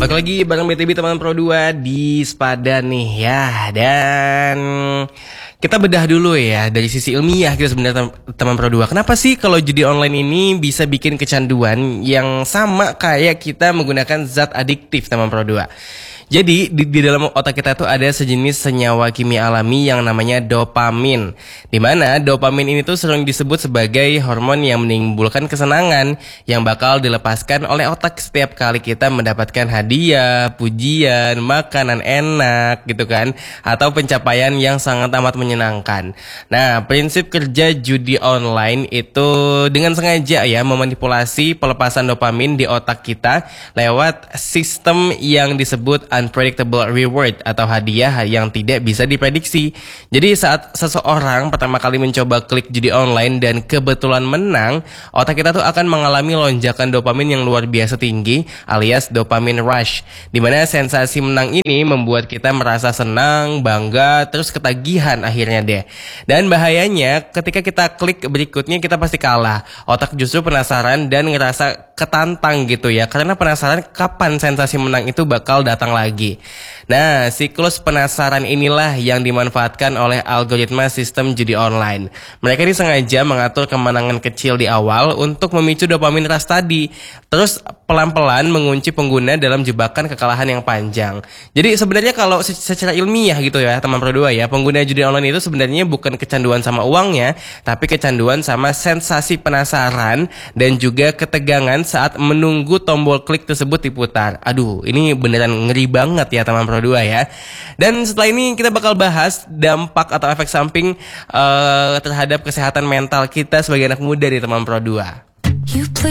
Balik lagi bareng BTB teman Pro 2 di Sepadan nih ya. Dan kita bedah dulu ya dari sisi ilmiah kita sebenarnya teman Pro 2. Kenapa sih kalau judi online ini bisa bikin kecanduan yang sama kayak kita menggunakan zat adiktif teman Pro 2? Jadi di dalam otak kita tuh ada sejenis senyawa kimia alami yang namanya dopamin. Dimana dopamin ini tuh sering disebut sebagai hormon yang menimbulkan kesenangan yang bakal dilepaskan oleh otak setiap kali kita mendapatkan hadiah, pujian, makanan enak gitu kan, atau pencapaian yang sangat amat menyenangkan. Nah, prinsip kerja judi online itu dengan sengaja ya memanipulasi pelepasan dopamin di otak kita lewat sistem yang disebut unpredictable reward atau hadiah yang tidak bisa diprediksi. Jadi saat seseorang pertama kali mencoba klik judi online dan kebetulan menang, otak kita tuh akan mengalami lonjakan dopamin yang luar biasa tinggi alias dopamine rush. Dimana sensasi menang ini membuat kita merasa senang, bangga, terus ketagihan akhirnya deh. Dan bahayanya ketika kita klik berikutnya kita pasti kalah. Otak justru penasaran dan ngerasa ketantang gitu ya, karena penasaran kapan sensasi menang itu bakal datang lagi. Nah, siklus penasaran inilah yang dimanfaatkan oleh algoritma sistem judi online. Mereka ini sengaja mengatur kemenangan kecil di awal untuk memicu dopamin rush tadi, terus pelan-pelan mengunci pengguna dalam jebakan kekalahan yang panjang. Jadi sebenarnya kalau secara ilmiah gitu ya teman Pro 2 ya, pengguna judi online itu sebenarnya bukan kecanduan sama uangnya, tapi kecanduan sama sensasi penasaran dan juga ketegangan saat menunggu tombol klik tersebut diputar. Aduh, ini beneran ngeri banget ya teman Pro 2 ya. Dan setelah ini kita bakal bahas dampak atau efek samping terhadap kesehatan mental kita sebagai anak muda di teman Pro 2.